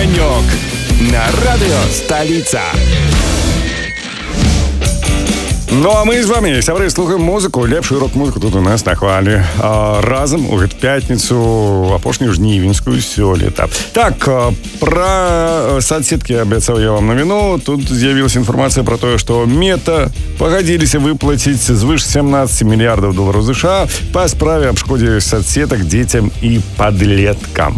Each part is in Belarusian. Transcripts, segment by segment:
Огонек на радио «Столица». Ну а мы з вами, сябры, слухаем музыку, лепшую рок-музыку тут у нас на хвалі. Разам у гэту пятніцу, апошнюю жнівеньскую сёлета. Так, про соцсеткі абяцаў я вам навіну. Тут з'явілася інфармацыя про тое, што Мета пагадзіліся выплаціць звыш 17 мільярдаў долараў США па справе аб шкодзе соцсетак дзецям і падлеткам.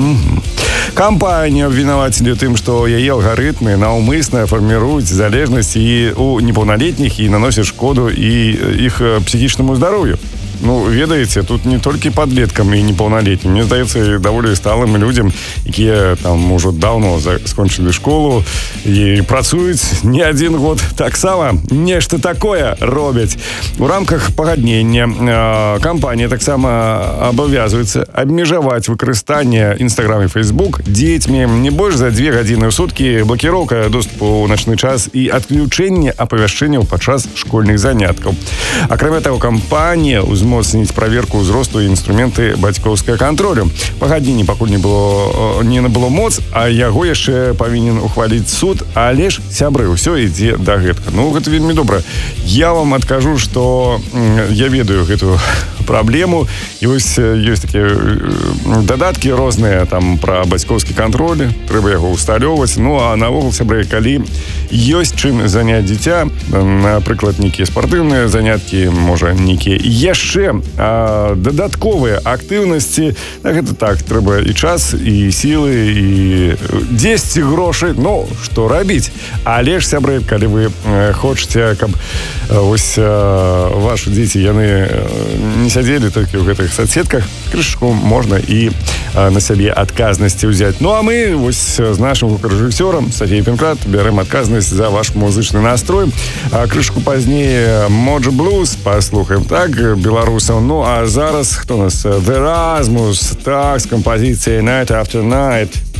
Кампанію абвінавацілі тым, што яе алгарытмы наўмысна фарміруюць залежнасць і у непаўналетніх і наносяць шкоду і іх псіхічнаму здароўю. Ну, ведаеце, тут не толькі падлеткам і непаўналетнім. Мне здаецца, даволі сталым людзям, якія там ужо даўно скончылі школу і працуюць не адзін год, таксама нешта такое робяць. У рамках пагаднення кампанія таксама абавязваецца абмежаваць выкарыстанне Instagram і Facebook дзецьмі не больш за 2 гадзіны ў суткі, блакіроўка доступу ў начны час і адключэнне апавяшчэнняў падчас школьных заняткаў. Акрамя таго, кампанія ўзмоцніць праверку ўзросту і інструменты бацькоўскага кантролю. Пагадненне пакуль не набыло моц, а яго яшчэ павінен ухваліць суд, але ж, сябры, ўсё ідзе да гэтага. Ну, гэта вельмі добра. Я вам адкажу, што я ведаю гэтую праблему, і вось ёсць такія дадаткі розныя там пра бацькоўскі кантроль, трэба яго усталёўваць. Ну, а навогул, сябры, калі ёсць чым заняць дзіця, напрыклад, нейкія спартыўныя заняткі, можа, нейкія яшчэ дадатковыя актыўнасці, гэта так, трэба і час, і сілы, і 10 грошы, ну, што рабіць? Але ж, сябры, калі вы хочаце, каб вось вашы дзеці, яны не сядзелі толькі ў гэтых соцсетках, крышку можна і на сябе адказнасці ўзяць. Ну, а мы вось з нашым гукарэжысёрам Софіяй Пінкрат бярэм адказнасць за ваш музычны настрой. Крышку пазней Моджо Блюз паслухаем, так, беларусаў. Ну, а зараз хто у нас? The Erasmus, так, з кампазіцыяй Night After Night.